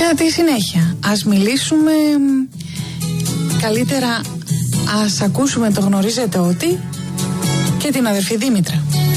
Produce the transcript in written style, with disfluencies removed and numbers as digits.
Για τη συνέχεια, ας μιλήσουμε, καλύτερα ας ακούσουμε το γνωρίζετε ότι και την αδερφή Δήμητρα.